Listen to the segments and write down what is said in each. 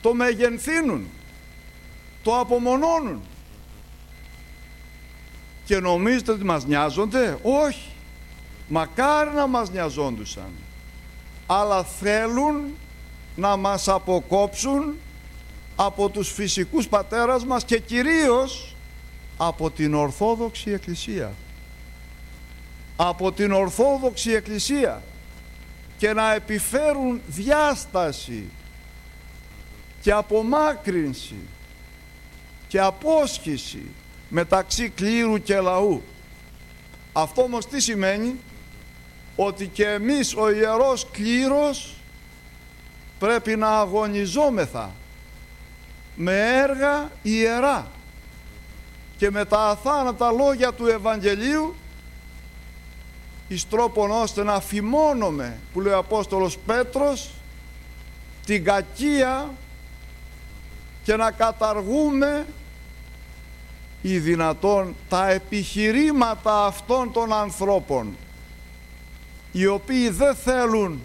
το μεγενθύνουν, το απομονώνουν. Και νομίζετε ότι μας νοιάζονται? Όχι, μακάρι να μας νοιαζόντουσαν, αλλά θέλουν να μας αποκόψουν από τους φυσικούς πατέρας μας και κυρίως από την Ορθόδοξη Εκκλησία. Από την Ορθόδοξη Εκκλησία, και να επιφέρουν διάσταση και απομάκρυνση και απόσχηση μεταξύ κλήρου και λαού. Αυτό όμως τι σημαίνει? Ότι και εμείς ο Ιερός Κλήρος πρέπει να αγωνιζόμεθα με έργα ιερά και με τα αθάνατα λόγια του Ευαγγελίου, εις τρόπον ώστε να φημώνουμε, που λέει ο Απόστολος Πέτρος, την κακία και να καταργούμε ή δυνατόν τα επιχειρήματα αυτών των ανθρώπων, οι οποίοι δεν θέλουν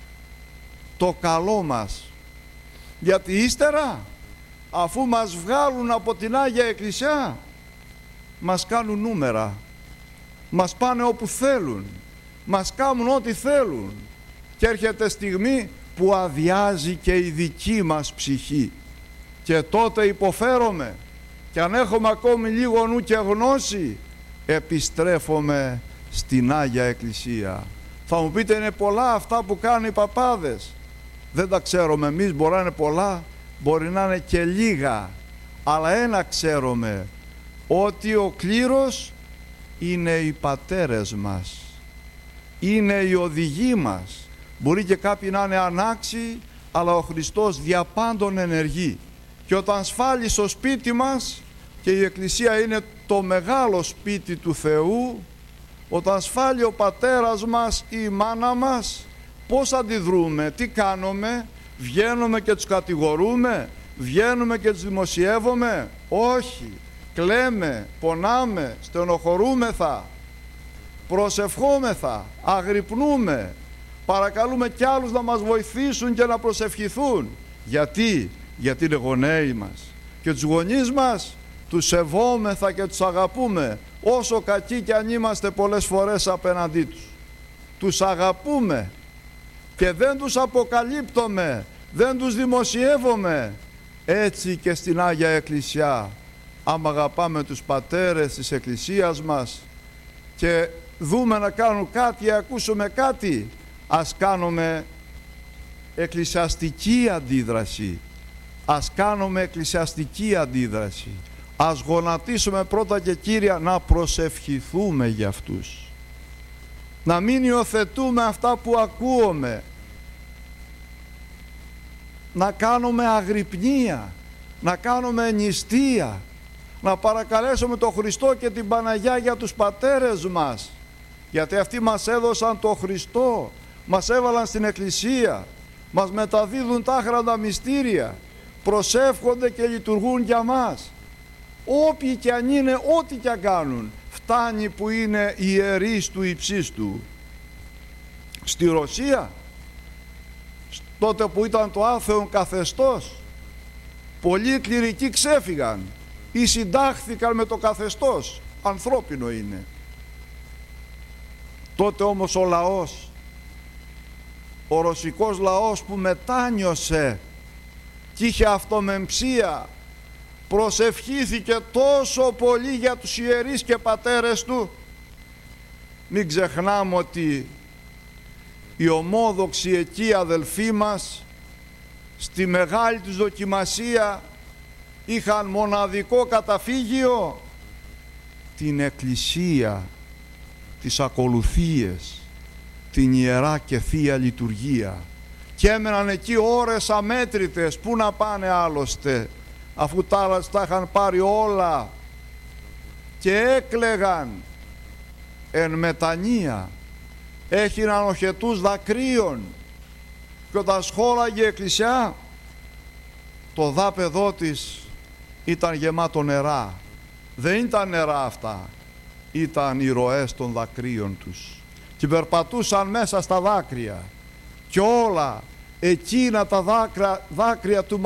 το καλό μας. Γιατί ύστερα, αφού μας βγάλουν από την Άγια Εκκλησιά, μας κάνουν νούμερα, μας πάνε όπου θέλουν, μας κάνουν ό,τι θέλουν, και έρχεται στιγμή που αδειάζει και η δική μας ψυχή, και τότε υποφέρομαι, και αν έχουμε ακόμη λίγο νου και γνώση, επιστρέφομαι στην Άγια Εκκλησία. Θα μου πείτε, είναι πολλά αυτά που κάνουν οι παπάδες. Δεν τα ξέρουμε εμείς, μπορεί να είναι πολλά, μπορεί να είναι και λίγα, αλλά ένα ξέρουμε, ότι ο κλήρος είναι οι πατέρες μας, είναι οι οδηγοί μας. Μπορεί και κάποιοι να είναι ανάξιοι, αλλά ο Χριστός διαπάντων ενεργεί. Και όταν σφάλει στο σπίτι μας, και η Εκκλησία είναι το μεγάλο σπίτι του Θεού, όταν σφάλει ο πατέρας μας ή η μάνα μας, πώς αντιδρούμε, τι κάνουμε? Βγαίνουμε και τους κατηγορούμε, βγαίνουμε και τους δημοσιεύουμε? Όχι, κλαίμε, πονάμε, στενοχωρούμεθα, προσευχόμεθα, αγρυπνούμε, παρακαλούμε κι άλλους να μας βοηθήσουν και να προσευχηθούν. Γιατί? Γιατί είναι γονέοι μας, και τους γονείς μας τους σεβόμεθα και τους αγαπούμε, όσο κακοί κι αν είμαστε πολλές φορές απέναντί τους. Τους αγαπούμε και δεν τους αποκαλύπτουμε, δεν τους δημοσιεύουμε. Έτσι και στην Άγια Εκκλησιά, άμα αγαπάμε τους πατέρες της Εκκλησίας μας και δούμε να κάνουν κάτι, ακούσουμε κάτι, ας κάνουμε εκκλησιαστική αντίδραση, ας κάνουμε εκκλησιαστική αντίδραση, ας γονατίσουμε πρώτα και κύρια να προσευχηθούμε για αυτούς, να μην υιοθετούμε αυτά που ακούμε, να κάνουμε αγρυπνία, να κάνουμε νηστεία, να παρακαλέσουμε τον Χριστό και την Παναγιά για τους πατέρες μας, γιατί αυτοί μας έδωσαν τον Χριστό, μας έβαλαν στην Εκκλησία, μας μεταδίδουν τα άχραντα μυστήρια, προσεύχονται και λειτουργούν για μας. Όποιοι κι αν είναι, ό,τι κι αν κάνουν, φτάνει που είναι ιερείς του υψίστου. Στη Ρωσία, τότε που ήταν το άθεον καθεστώς, πολλοί κληρικοί ξέφυγαν ή συντάχθηκαν με το καθεστώς, ανθρώπινο είναι. Τότε όμως ο λαός, ο ρωσικός λαός που μετάνιωσε και είχε αυτομεμψία, προσευχήθηκε τόσο πολύ για τους ιερείς και πατέρες του. Μην ξεχνάμε ότι οι ομόδοξοι εκεί αδελφοί μας στη μεγάλη τους δοκιμασία είχαν μοναδικό καταφύγιο την Εκκλησία, τις ακολουθίες, την Ιερά και Θεία Λειτουργία, και έμεναν εκεί ώρες αμέτρητες. Πού να πάνε άλλωστε, αφού τα είχαν πάρει όλα, και έκλαιγαν εν μετανία, έχιναν οχετούς δακρύων, και όταν σχόλαγε η Εκκλησιά, το δάπεδό της ήταν γεμάτο νερά. Δεν ήταν νερά αυτά, ήταν οι ροές των δακρύων τους, και περπατούσαν μέσα στα δάκρυα, και όλα εκείνα τα δάκρυα του